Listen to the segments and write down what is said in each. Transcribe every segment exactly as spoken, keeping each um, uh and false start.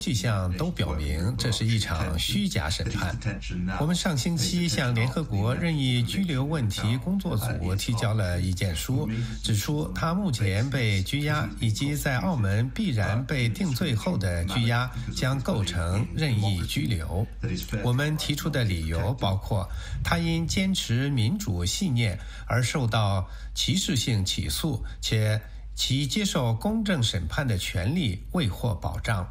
迹象都表明这是一场虚假审判。我们上星期向联合国任意拘留问题工作组提交了意见书，指出他目前被拘押以及在澳门必然被定罪后的拘押将构成任意拘留。我们提出的理由包括他因坚持民主信念而受到歧视性起诉，且其接受公正审判的权利未获保障。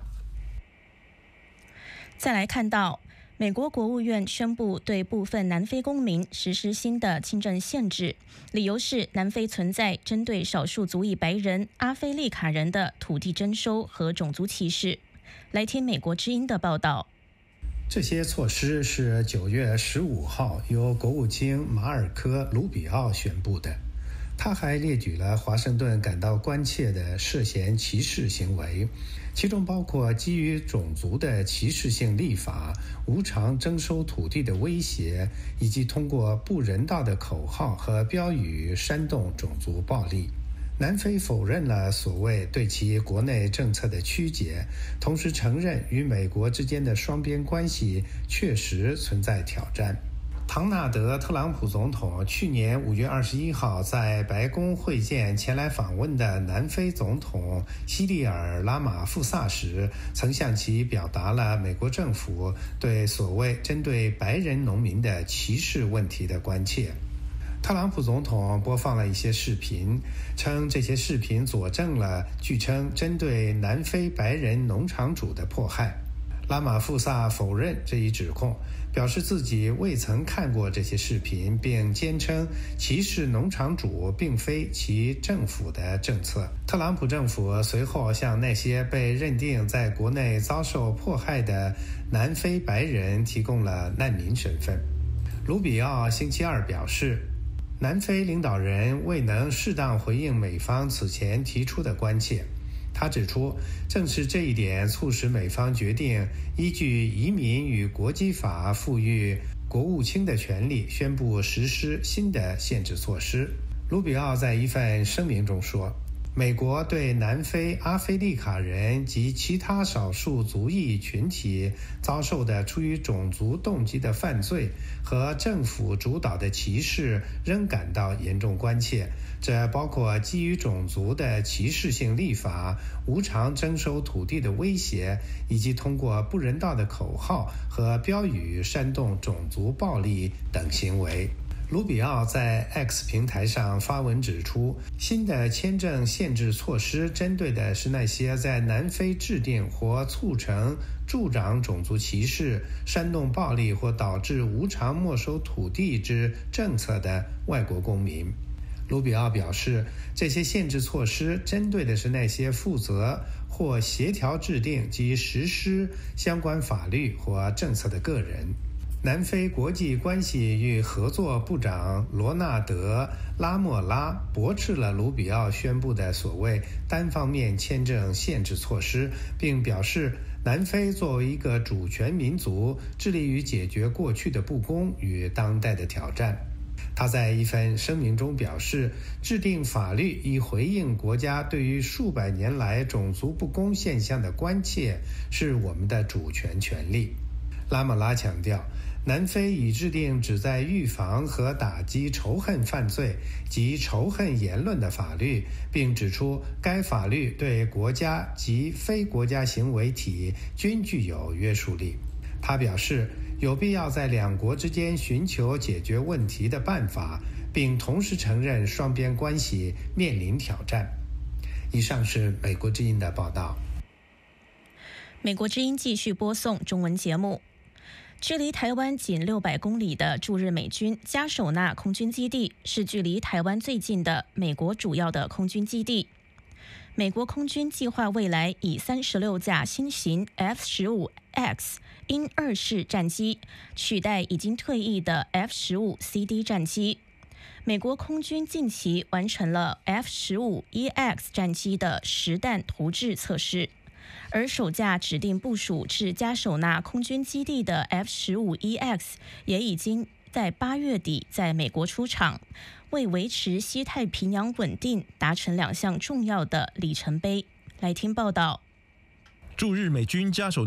再来看到，美国国务院宣布对部分南非公民实施新的签证限制，理由是南非存在针对少数族裔白人阿非利卡人的土地征收和种族歧视。来听美国之音的报道。 这些措施是九月十五号由国务卿马尔科·卢比奥宣布的。他还列举了华盛顿感到关切的涉嫌歧视行为，其中包括基于种族的歧视性立法、无偿征收土地的威胁，以及通过不人道的口号和标语煽动种族暴力。南非否认了所谓对其国内政策的曲解，同时承认与美国之间的双边关系确实存在挑战。唐纳德·特朗普总统去年五月二十一号在白宫会见前来访问的南非总统西利尔·拉马富萨时，曾向其表达了美国政府对所谓针对白人农民的歧视问题的关切。特朗普总统播放了一些视频，称这些视频佐证了据称针对南非白人农场主的迫害。拉马富萨否认这一指控，表示自己未曾看过这些视频，并坚称歧视农场主并非其政府的政策。特朗普政府随后向那些被认定在国内遭受迫害的南非白人提供了难民身份。卢比奥星期二表示，南非领导人未能适当回应美方此前提出的关切。他指出，正是这一点促使美方决定依据移民与国籍法赋予国务卿的权利，宣布实施新的限制措施。卢比奥在一份声明中说，美国对南非阿非利卡人及其他少数族裔群体遭受的出于种族动机的犯罪和政府主导的歧视仍感到严重关切，这包括基于种族的歧视性立法、无偿征收土地的威胁，以及通过不人道的口号和标语煽动种族暴力等行为。卢比奥在 X 平台上发文指出，新的签证限制措施针对的是那些在南非制定或促成助长种族歧视、煽动暴力或导致无偿没收土地之政策的外国公民。卢比奥表示，这些限制措施针对的是那些负责或协调制定及实施相关法律或政策的个人。南非国际关系与合作部长罗纳德·拉莫拉驳斥了卢比奥宣布的所谓单方面签证限制措施，并表示南非作为一个主权民族，致力于解决过去的不公与当代的挑战。他在一份声明中表示，制定法律以回应国家对于数百年来种族不公现象的关切是我们的主权权利。拉莫拉强调，南非已制定旨在预防和打击仇恨犯罪及仇恨言论的法律，并指出该法律对国家及非国家行为体均具有约束力。他表示，有必要在两国之间寻求解决问题的办法，并同时承认双边关系面临挑战。以上是美国之音的报道。 美国之音继续播送中文节目。距离台湾仅六百公里的驻日美军加首纳空军基地是距离台湾最近的美国主要的空军基地。美国空军计划未来以三十六架新型 F 十五 X 鹰二式战机取代已经退役的 F 十五 C D 战机。美国空军近期完成了 F 十五 E X 战机的实弹图制测试。而首架指定部署至加首纳空军基地的 F 十五 E X 也已经在八月底在美国出场，为维持西太平洋稳定达成两项重要的里程碑。来听报道。 驻日美军加首